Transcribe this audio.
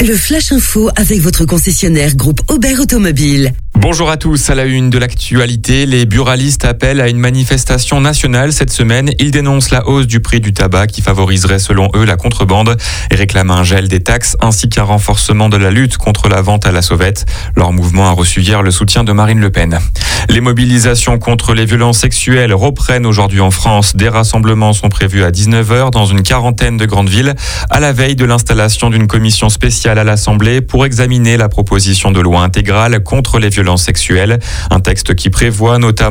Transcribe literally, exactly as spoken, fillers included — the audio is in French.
Le Flash Info avec votre concessionnaire groupe Aubert Automobile. Bonjour à tous, à la une de l'actualité, les buralistes appellent à une manifestation nationale cette semaine. Ils dénoncent la hausse du prix du tabac qui favoriserait selon eux la contrebande et réclament un gel des taxes ainsi qu'un renforcement de la lutte contre la vente à la sauvette. Leur mouvement a reçu hier le soutien de Marine Le Pen. Les mobilisations contre les violences sexuelles reprennent aujourd'hui en France. Des rassemblements sont prévus à dix-neuf heures dans une quarantaine de grandes villes à la veille de l'installation d'une commission spéciale à l'Assemblée pour examiner la proposition de loi intégrale contre les violences sexuelles. Un texte qui prévoit notamment